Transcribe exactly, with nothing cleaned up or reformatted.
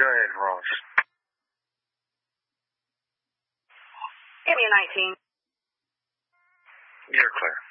Go ahead, Ross. Give me a nineteen. You're clear.